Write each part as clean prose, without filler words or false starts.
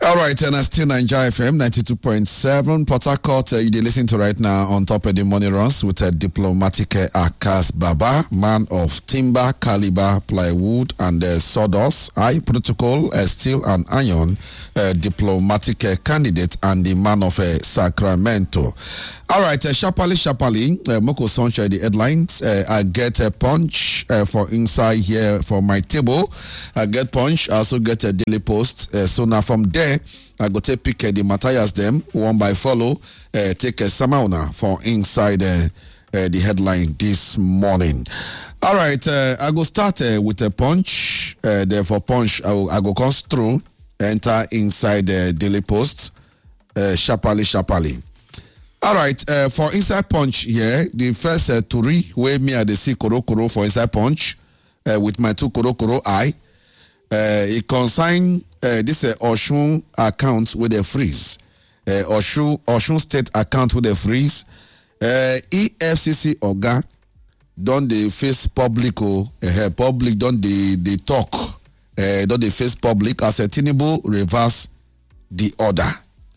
All right, and still Nigeria FM 92.7 Port Harcourt. You're listening to right now on top of the money runs with a diplomatic Akas Baba, man of timber, caliber, plywood, and sawdust, high protocol, steel and iron, diplomatic candidate, and the man of Sacramento. All right, Shapali, Moko Sunshine, the headlines. I get a punch for inside here for my table. I get punch. I also get a Daily Post. So now from there, I go take pick the Matthias them one by follow. Take a Samauna for inside the headline this morning. All right, I go start with a punch. Therefore, punch. I go come through, enter inside the Daily Post. Shapali. All right, for inside punch here, the first Turi where me I dey see koro for inside punch with my two koro eye. It consign this Oshun account with a freeze. Oshun State account with a freeze. EFCC Oga don dey face public public don dey talk. Don dey face public as Tinubu reverse the order.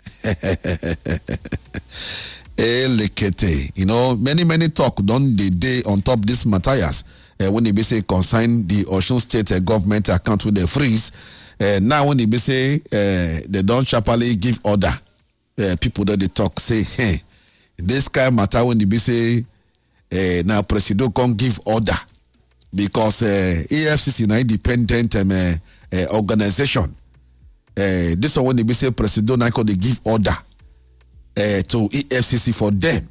You know, many talk don dey day on top this Matthias. When they be say consign the Osun State government account with the freeze, now when they be say they don't sharply give order, people that they talk say, hey, this kind of matter when they be say now Presido can't give order because EFCC na independent organization. This one when they be say Presido na they give order to EFCC for them.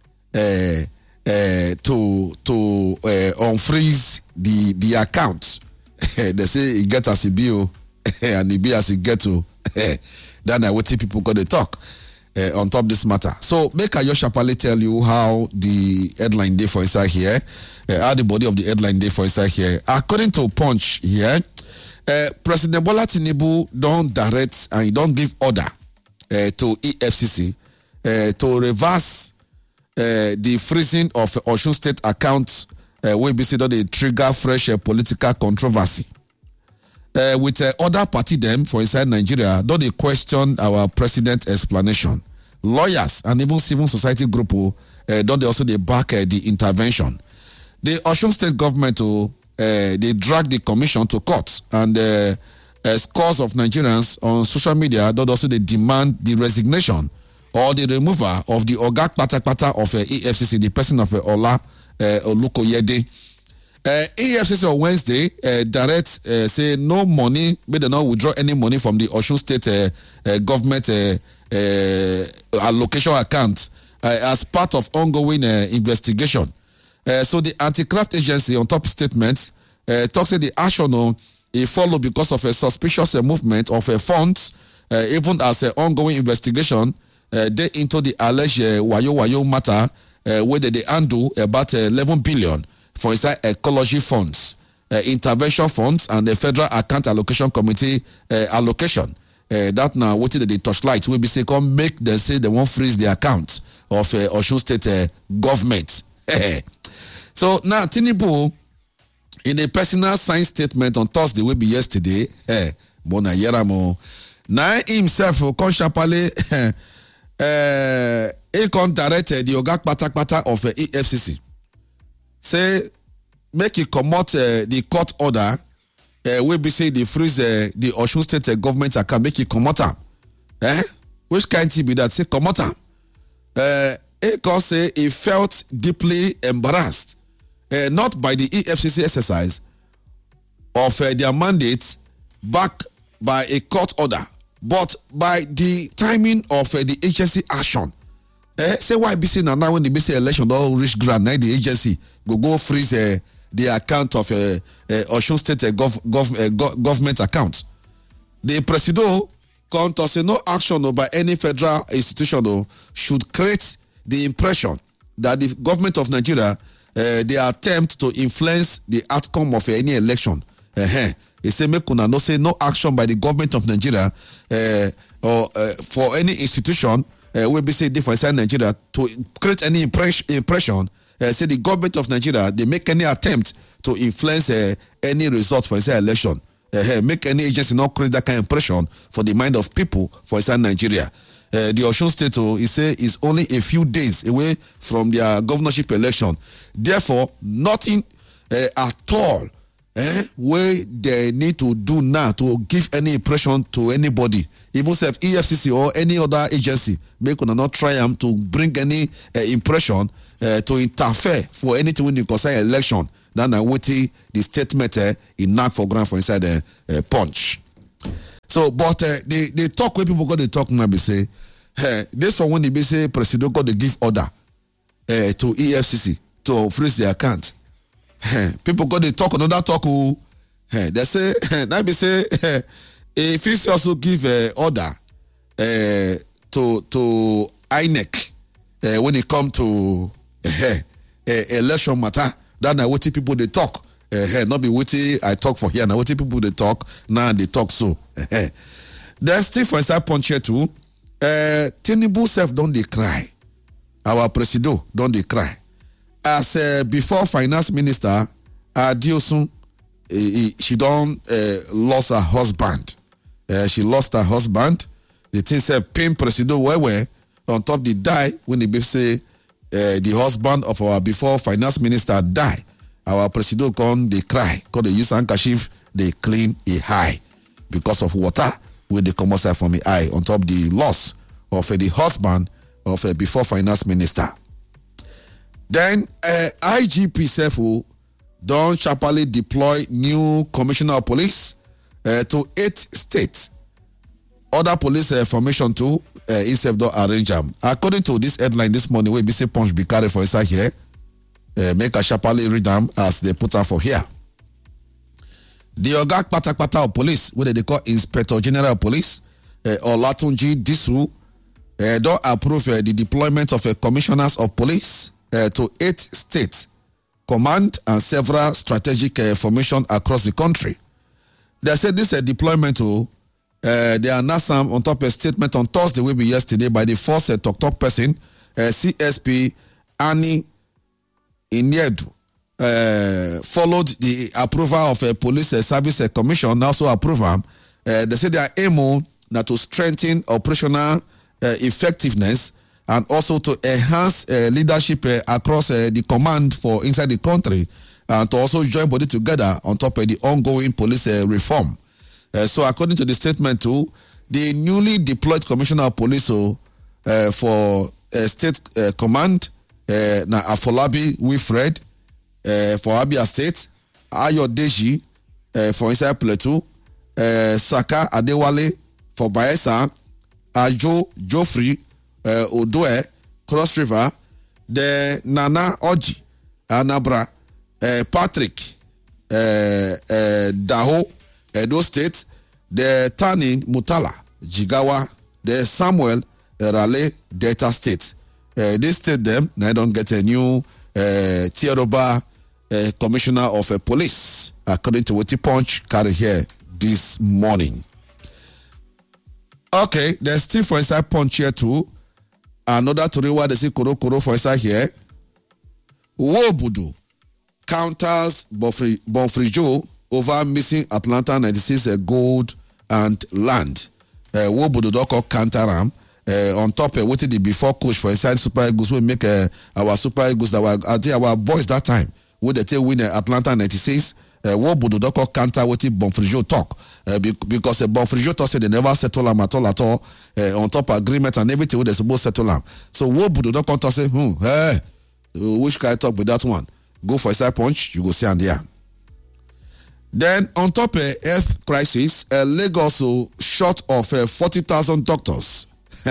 To unfreeze the account. They say it get as a bill and it be as it get to. Then I wait till people go to talk on top this matter. So make Ayosha Pale tell you how the headline day for inside here, how the body of the headline day for inside here. According to Punch here, President Bola Tinubu don't direct and he don't give order to EFCC to reverse the freezing of Osun State accounts will be said that they trigger fresh political controversy. With other party them for inside Nigeria, don't they question our president's explanation. Lawyers and even civil society group don't they also they back the intervention. The Osun State government they drag the commission to court and scores of Nigerians on social media don't also they demand the resignation or the removal of the Oga Patapata of EFCC, the person of Ola Olukoyede. EFCC on Wednesday direct say no money, but they not withdraw any money from the Osun State government allocation account as part of ongoing investigation. So the anti-graft agency on top statements talks that the action follow because of a suspicious movement of funds, even as an ongoing investigation. They into the alleged Wayo matter where they handle about 11 billion for inside ecology funds, intervention funds, and the Federal Account Allocation Committee allocation. That now what the torchlight will be say come make them say they won't freeze the account of Osun State government. So now Tinubu in a personal signed statement on Thursday will be yesterday. Mona Yeramo now himself come sharply. He can direct the Oga Patapata of EFCC. Say make it come out the court order. We be say the freeze the Osun State government account make it come out. Which kind be that? Say come out. He can say he felt deeply embarrassed, not by the EFCC exercise of their mandate backed by a court order, but by the timing of the agency action. Say why be saying now when the BC election don't reach grand, now the agency go freeze the account of Osun State government account. The Presido come to say no action by any federal institution should create the impression that the government of Nigeria they attempt to influence the outcome of any election. He say make una no say no action by the government of Nigeria or for any institution will be say different inside Nigeria to create any impression. Say the government of Nigeria they make any attempt to influence any result for inside election. make any agency not create that kind of impression for the mind of people for inside Nigeria. The Osun State, he say, is only a few days away from their governorship election. Therefore, nothing at all where they need to do now to give any impression to anybody, even if EFCC or any other agency, make una not try to bring any impression to interfere for anything when you concern election. Then I wait the statement in knock for ground for inside the punch. So, but they talk where people got to talk now. Be say, this one when they be say President got to give order to EFCC to freeze the account. People got to talk another talk. They say now be say if he also give order to INEC when it come to election matter. That now what people they talk. Not be waiting I talk for here. Now what people they talk now they talk so. There's still for inside punch here too. Tinubu self don't they cry. Our president don't they cry. As before finance minister Adiosun, she don't lost her husband. She lost her husband. The thing said pain president where on top the die when they say the husband of our before finance minister die. Our president gone they cry because they use handkerchief they clean a eye because of water when they come outside from the eye on top the loss of the husband of a before finance minister. Then IGP self don't sharply deploy new commissioner of police to 8 states. Other police formation too instead don't arrange them. According to this headline this morning, we BC Punch be carried for inside here. Make a sharply read them as they put out for here. The Ogak Patakpata of police, what they call Inspector General of Police, Olatunji Disu, don't approve the deployment of commissioners of police to 8 states, command and several strategic formation across the country. They said this deployment they announced some on top of a statement on Thursday, will be yesterday by the first talk person, CSP Annie Iniedu. Followed the approval of a police service commission, also approve them. They say their aim now to strengthen operational effectiveness and also to enhance leadership across the command for inside the country and to also join body together on top of the ongoing police reform. So according to the statement too, the newly deployed commissioner of police for state command, na Afolabi Wilfred for Abia State, Ayo Deji for inside Plateau, Saka Adewale for Bayelsa, Ajo Joffrey Odoe Cross River, the Nana Oji Anabra, Patrick Daho Edo State, the Tani Mutala Jigawa, the Samuel Raleigh Delta State. This state them now don't get a new Tieroba commissioner of police, according to what the Punch carry here this morning. Okay, there's still for inside Punch here too. Another Toriwa they see Koro for inside here. Wobudu counters Bonfrijo over missing Atlanta 96 gold and land. Wobudu doko counteram on top of what the before coach for inside Super Eagles we make our Super Eagles that were I think our boys that time would they win Atlanta 96. Wobudu doko counter what Bonfrijo talk because Bonfrijo talk said they never settle them at all on top agreement and everything they supposed to settle them. So Wobudu doko talk say hey which can I talk with that one? Go for a side punch, you go see and there. Then on top of health crisis, Lagos short of 40,000 doctors.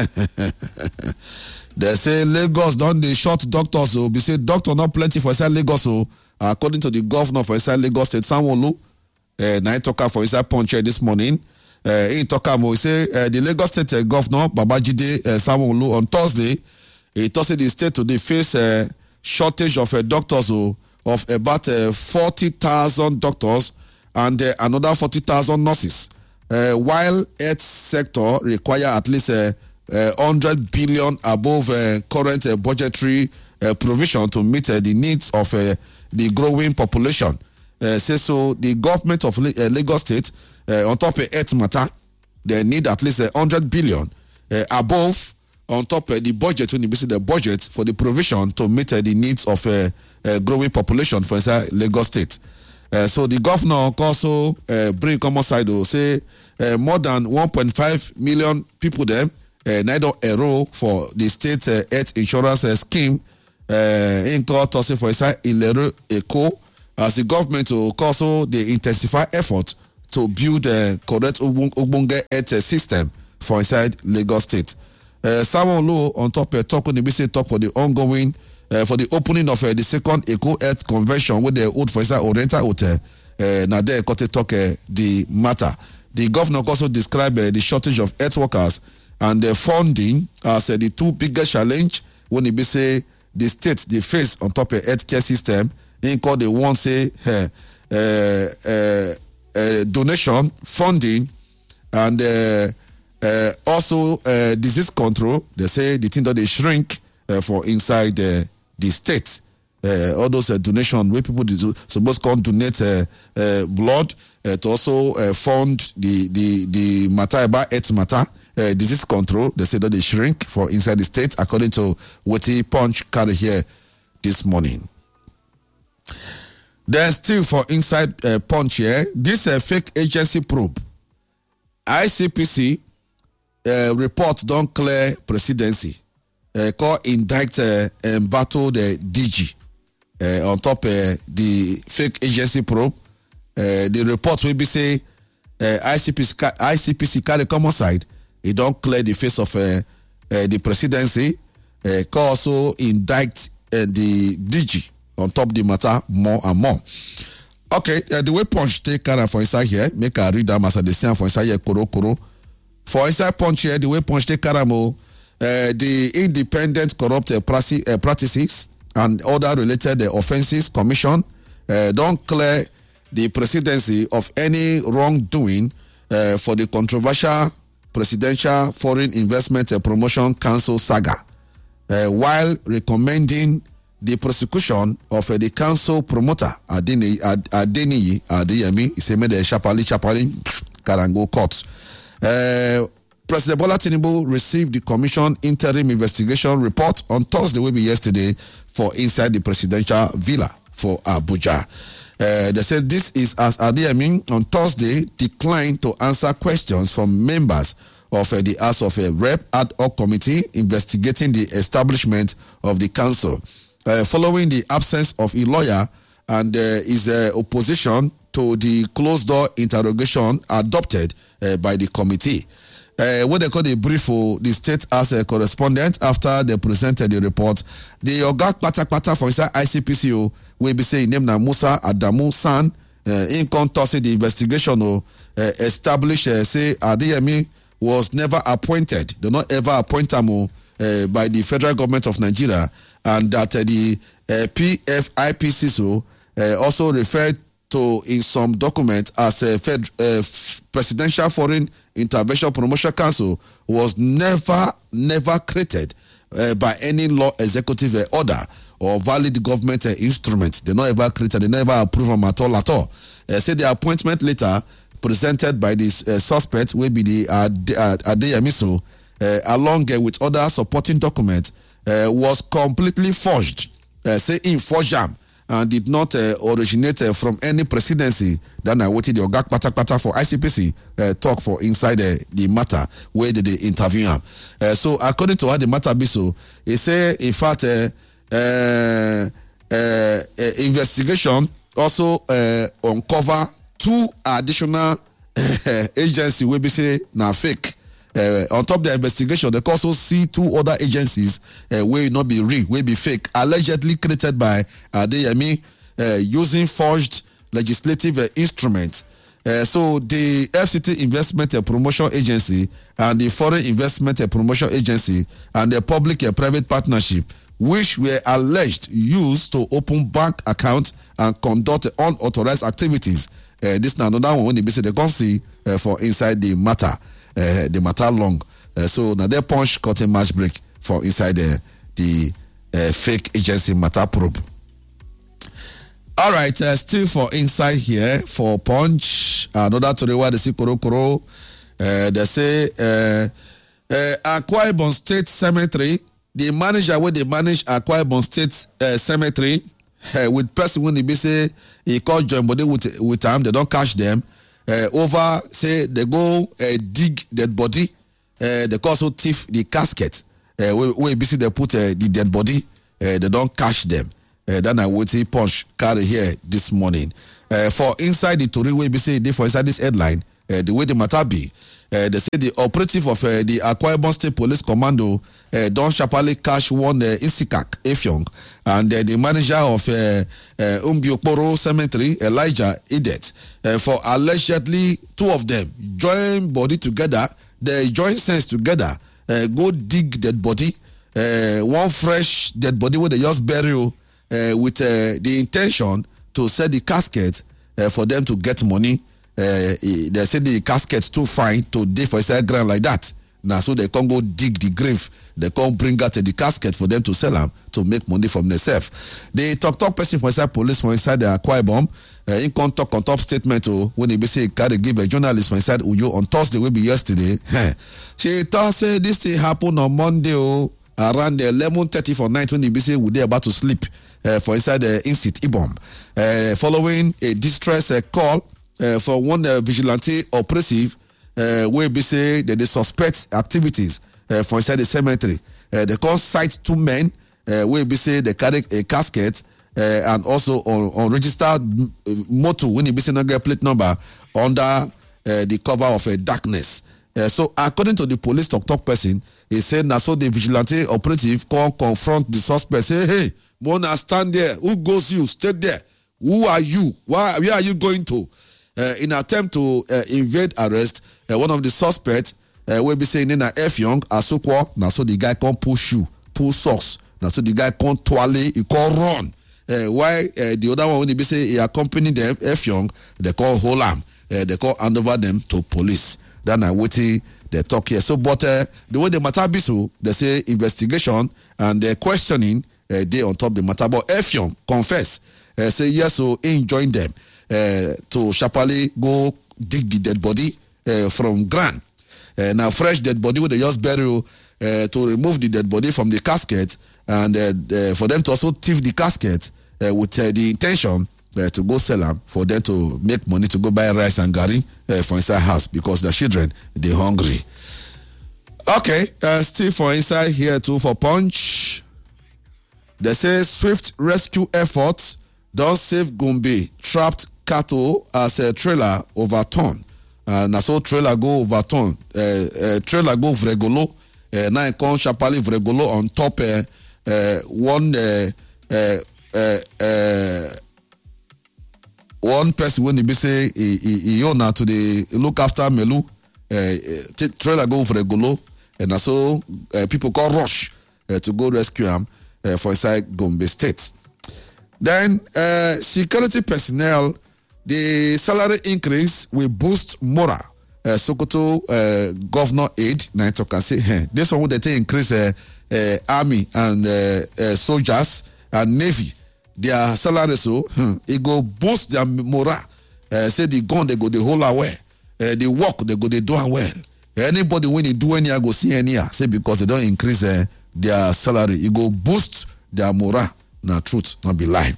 They say Lagos don't they short doctors. Be say doctor not plenty for inside Lagos. According to the governor for inside Lagos State, Sanwo-Olu, na talk for inside punch this morning. He talk he say the Lagos State governor Babajide Sanwo-Olu on Thursday. He told the state to face shortage of doctors of about 40,000 doctors and another 40,000 nurses, while health sector require at least 100 billion above current budgetary provision to meet the needs of the growing population. say so the government of Lagos State on top of earth matter, they need at least 100 billion above on top of the budget when you visit the budget for the provision to meet the needs of a growing population for inside Lagos State. So the governor also bring common side to say more than 1.5 million people there neither enroll for the state health insurance scheme in court also for inside Ilero Eko as the government to also they intensify effort to build a correct Ogbonge health system for inside Lagos State. Simon Low on top talk on the BC talk for the ongoing for the opening of the second Eco Health Convention with the old for inside Oriental Hotel. Now there got to talk the matter. The governor also described the shortage of health workers and the funding as the two biggest challenge when it be say the states they face on top of healthcare system. In call the one say donation funding and also disease control. They say the thing that they shrink for inside the state. All those donation where people supposed to donate blood to also fund the matter about health matter disease control. They say that they shrink for inside the state according to what he Punch carry here this morning. Then still for inside Punch here, this fake agency probe. ICPC report don't clear presidency. Call indict and battle the DG on top the fake agency probe. The report will be say ICPC carry common side. It don't clear the face of the presidency. Call also indict the DG on top the matter more and more. Okay, the way Punch take care for inside here, make a read them as they say for inside here koro. For inside Punch here, the way Punch take care the independent corrupt practices and other related offenses commission don't clear the presidency of any wrongdoing for the controversial Presidential Foreign Investment Promotion Council saga, while recommending the prosecution of the council promoter Adeniyi Adeyemi. He said, "Made a chapali Karango court." President Bola Tinubu received the commission interim investigation report on Thursday, will be yesterday, for inside the presidential villa for Abuja. They said this is as Adeyemi on Thursday declined to answer questions from members of the House of Rep ad hoc committee investigating the establishment of the council, following the absence of a lawyer and his opposition to the closed door interrogation adopted by the committee. What they call the brief for the state as a correspondent after they presented the report. The Ogak Pata for inside ICPCO will be saying name na Musa Adamu San in contossing the investigation established say Adeyemi was never appointed. They not ever appoint him by the federal government of Nigeria, and that the PFIPC also referred to in some document as a Presidential Foreign Intervention Promotion Council was never created by any law executive order or valid government instrument. They not ever created, they never approve them at all. Say the appointment later presented by this suspect will be the Adeyemi along with other supporting documents was completely forged. Say in forged and did not originate from any presidency. Then I waited the Ogak Pata for ICPC talk for inside the matter where did they interview him. So according to how the matter be so, he say in fact investigation also uncover two additional agencies will be say now fake. On top of the investigation, they also see two other agencies will not be real, will be fake, allegedly created by Adeyemi using forged legislative instruments. So the FCT Investment Promotion Agency and the Foreign Investment Promotion Agency and the Public-Private Partnership, which were alleged used to open bank accounts and conduct unauthorized activities. This is another one when they can see for inside the matter. The matter long. So now their Punch got a match break for inside the fake agency matter probe. All right, still for inside here for Punch. Another story where they see Koro. They say Akwa Ibom State Cemetery. The manager where they manage Akwa Ibom State Cemetery with person when they be say he call join body with them. They don't catch them. Over say they go dig dead body. They also thief the casket. Where be see they put the dead body. They don't catch them. Then I would see Punch carry here this morning. For inside the Tory way, be say for inside this headline, the way the matter be, they say the operative of the Akwa Ibom State Police Commando don sharply catch one Insikak Effiong and the manager of Umbiokporo Cemetery, Elijah Idet, for allegedly two of them join body together, they join sense together, go dig dead body, one fresh dead body where they just bury with the intention to sell the casket for them to get money. They say the casket too fine to dig for inside ground like that. Now, so they can't go dig the grave. They can't bring out the casket for them to sell them to make money from themselves. The talk person for inside police for inside the Akwa Ibom, in can talk on top statement when they be say carry give a journalist for inside Uyo on Thursday will be yesterday. She thought say this thing happened on Monday around 11:30 for night when they be say we they about to sleep. For inside the Insit Ibom, following a distress call for one vigilante operative, where be say that they suspect activities for inside the cemetery. They call cite two men, where be say they carry a casket and also on registered motor when you be say not get plate number under the cover of a darkness. So according to the police talk person, he said now so the vigilante operative can confront the suspect. Say, hey, Mona, stand there. Who goes you? Stay there. Who are you? Where are you going to? In attempt to evade arrest, one of the suspects will be saying na Effiong Asukwo. Now so the guy can pull shoe, pull socks. Now so the guy can twirl, he can run. Why the other one when he be say he accompany them Effiong, they call hold am. They call hand over them to police. Then I waiting. They talk here. So, but the way the matter be so, they say investigation and they're questioning they on top the matter. But Effiong confess, say yes, so he joined them to sharply go dig the dead body from ground. Now, fresh dead body with the just burial to remove the dead body from the casket and for them to also thief the casket with the intention to go sell them for them to make money to go buy rice and gari for inside house because the children they hungry. Okay, still for inside here too for Punch. They say swift rescue efforts don't save Gombe trapped cattle as a trailer overturned. Now so trailer go overturn. Trailer go vregolo. Now it come sharply vregolo on top one person when he be say he own to the look after Melu, trailer go for a golo, and so people call rush to go rescue him for inside Gombe State. Then security personnel, the salary increase will boost morale. Sokoto governor aide, now can say, this one would they increase army and soldiers and navy. Their salary so it go boost their morale. Say the gun they go the whole away. The work they go they do well. Anybody when they do any go see any say because they don't increase their salary, it go boost their morale. Now truth not be lie.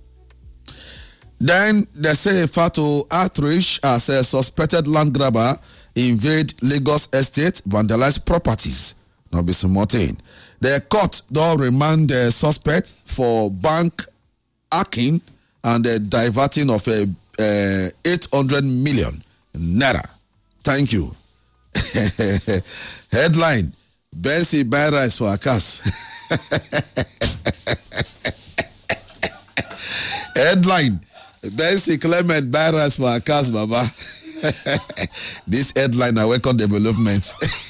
Then they say Fato outreach as a suspected land grabber invade Lagos estate, vandalize properties. Not be small thing. The court don't remand the suspect for bank hacking and the diverting of 800 million naira. Thank you. Headline: Bensi buy rice for Akas. Headline: Bensi Clement buy rice for Akas, Baba. This headline I welcome development.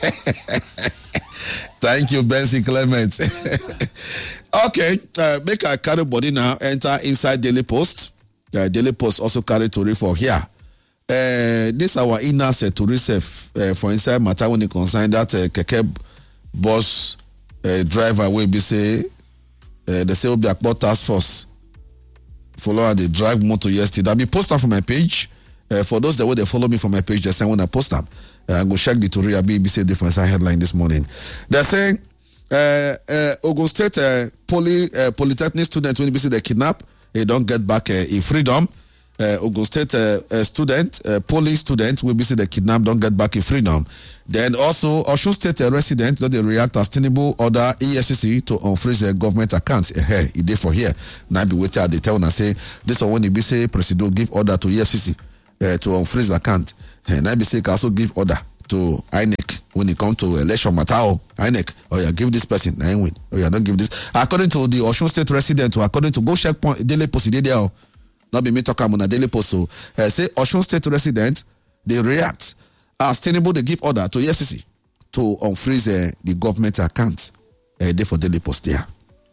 Thank you, Bensi Clement. Okay, make a carry body now, enter inside Daily Post. Daily Post also carry Tori for here. This our inner set Tori safe for inside matter when it concern that keke bus driver will be say they say will be about task force. follow and they drive motor yesterday. I'll be posting for my page. For those that they follow me from my page, they say when I post them. I go check the Toria BBC difference headline this morning. They're saying Ogun State Polytechnic student when they kidnap, they don't get back a freedom. Ogun State poly student will be said they kidnap, don't get back a freedom. Then also Osun State resident that they react as tenable order EFCC to unfreeze their government accounts. It dey for here. Now be waiting at the town and say this one when it be say President give order to EFCC to unfreeze account. Now be say also give order to INEC when it come to election matter. INEC, give this person, I win. Don't give this. According to the Osun State resident, according to go check daily post there. Not be me talking on a daily post. So say Osun State resident, they react as tenable. They give order to EFCC to unfreeze the government account. They for daily post there.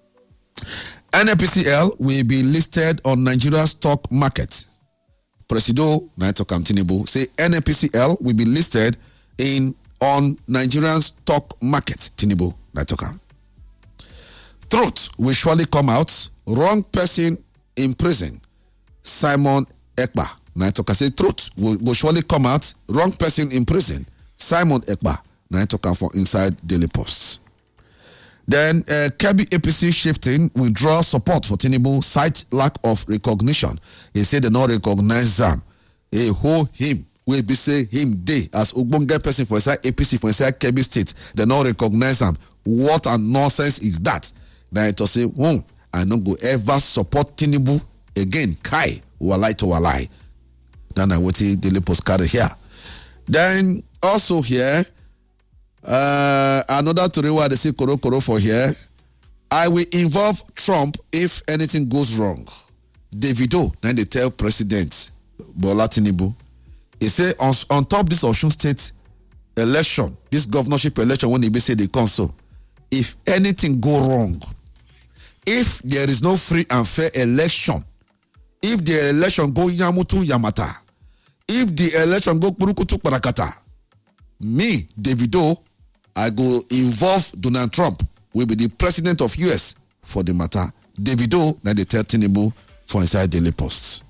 NNPCL will be listed on Nigeria stock market. Presido Naitokam Tinubu say NNPCL will be listed on Nigerian stock market. Tinubu Naitokam. Truth will surely come out. Wrong person in prison. Simon Ekpa. Naitoka say truth will surely come out. Wrong person in prison. Simon Ekpa. Naitoka for inside Daily Post. Then Kebbi APC shifting withdraw support for Tinubu cite lack of recognition. He said they not recognize them. Him will be say him day as Ogbonge person for inside APC for inside Kebbi State. They not recognize them. What a nonsense is that? Now it say, I no go ever support Tinubu again. Kai walai to walai. Then I will see Daily Post carry here. Then also here. Another story where they say koro for here. I will involve Trump if anything goes wrong. Davido, then they tell President Bola Tinubu. He say on top this Osun State election, this governorship election, when they say they come so, if anything go wrong, if there is no free and fair election, if the election go yamutu yamata, if the election go purukutu parakata, me, Davido, I go involve Donald Trump, will be the president of US for the matter. Davido, now they tell Tinubu for inside Daily Post.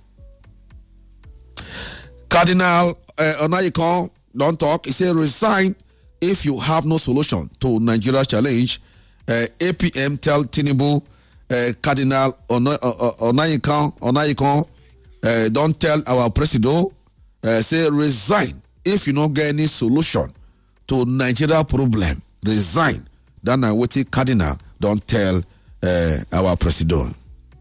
Cardinal Onayekon don't talk. He say resign if you have no solution to Nigeria challenge. APM tell Tinubu, Cardinal Onayekon don't tell our president, say resign if you don't get any solution to Nigeria problem. Resign. Then I wait till Cardinal don't tell our president.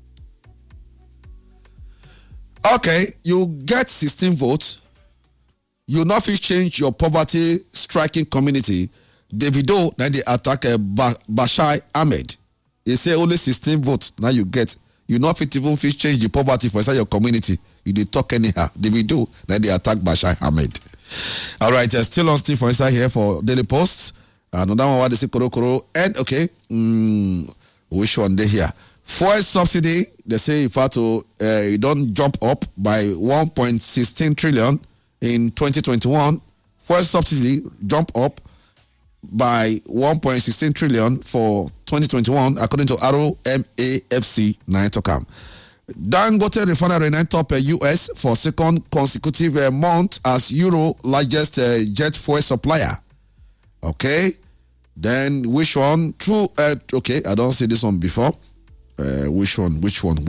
Okay, you get 16 votes. You not fit change your poverty striking community. Davido now they attack Bashai Ahmed. He say only 16 votes now you get. You not fit even fit change the poverty for inside your community. You dey talk anyhow. Davido now they attack Bashai Ahmed. All right, still on still for inside here for Daily Post. Another one where they say koro and okay. Which one they here? Fuel subsidy, they say if it don't jump up by 1.16 trillion in 2021. Fuel subsidy jump up by 1.16 trillion for 2021, according to ROMAFC Naitokam. Dangote refinery top US for second consecutive month as Euro largest jet fuel supplier. Okay, then which one? True. Okay, I don't see this one before. Which one?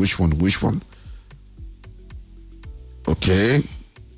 Okay.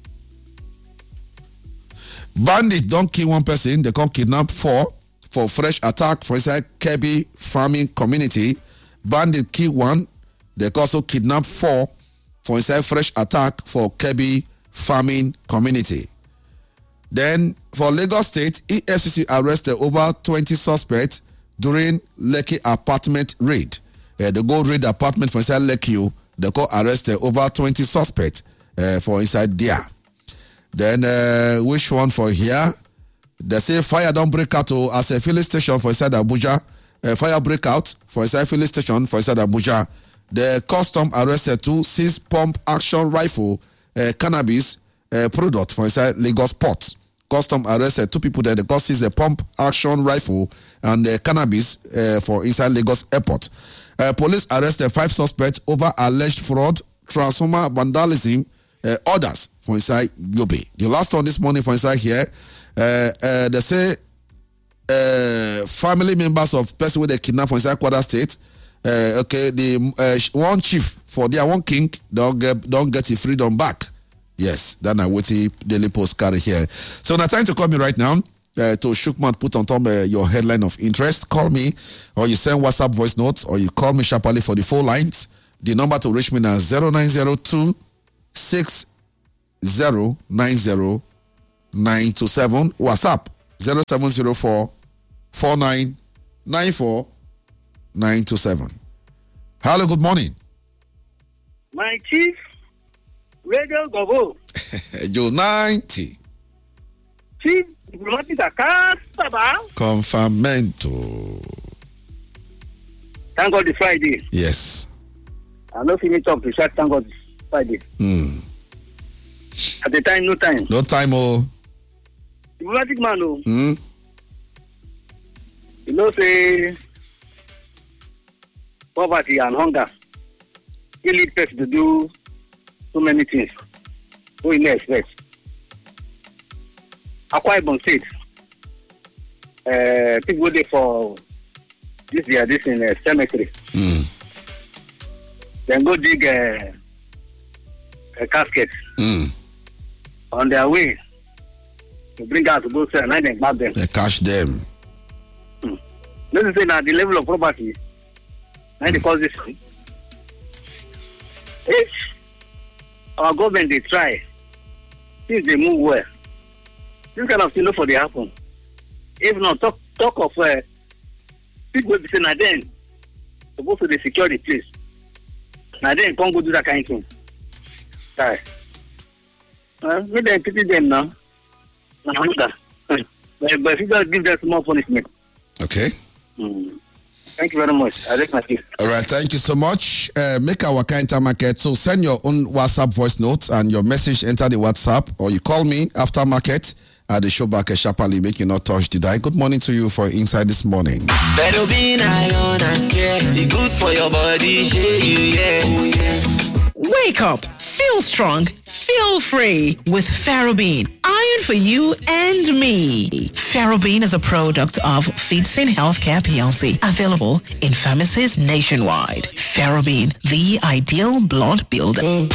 Bandits don't kill one person, they can kidnap four for fresh attack for inside Kebbi farming community. Bandits kill one, they can also kidnap four for inside fresh attack for Kebbi farming community. Then for Lagos State, EFCC arrested over 20 suspects during Lekki apartment raid. They go raid the apartment for inside Lekki. They go arrested over 20 suspects for inside there. Then which one for here? They say fire don't break out as a filling station for inside Abuja. Fire breakout for inside filling station for inside Abuja. The custom arrested 2 seize pump action rifle cannabis product for inside Lagos port. Custom arrested 2 people that they seize a pump action rifle and cannabis for inside Lagos airport. Police arrested 5 suspects over alleged fraud transformer vandalism, others for inside Yobe. The last one this morning for inside here, they say family members of person with a kidnap for inside Kwara State. The one chief for their one king don't get his freedom back. Yes, then I will see Daily Post carry here. So now time to call me right now to Shukman put on top your headline of interest. Call me or you send WhatsApp voice notes or you call me sharply for the 4 lines. The number to reach me now 0902 6090 927. WhatsApp 0704 4994 927. Hello, good morning. My chief, Radio Gogo. Joe 90. Chief, diplomatic Akas Baba. Confirmento. Thank God it's Friday. Yes. I don't finish up to chat. Thank God it's Friday. At the time, no time. No time, oh. Diplomatic man, oh. You know, say poverty and hunger. It lead people to do so many things. We may expect. Akwa Ibom State. People there for this year, this in a cemetery. Then go dig a casket. On their way to bring out to go sell and then grab them. They cash them. Let's say now the level of property. And they cause this. If our government they try, since they move well, this kind of thing no for they happen. If not, talk of people will be saying, now then, supposed to secure the place. Now then, can't go do that kind of thing. Sorry. Maybe I pity them now. But if you just give them small punishment. Okay. Thank you very much. I like my case. All right, thank you so much. Make our kind time market. So send your own WhatsApp voice notes and your message enter the WhatsApp or you call me after market at the show back at sharply. Make you not touch the die. Good morning to you for Inside this morning. Ferrobin iron and care. It's good for your body. Oh yes. Wake up. Feel strong. Feel free with Ferrobin. Iron for you and me. Ferrobin is a product of Feedsin Healthcare PLC. Available in pharmacies nationwide. Ferrobin, the ideal blood builder.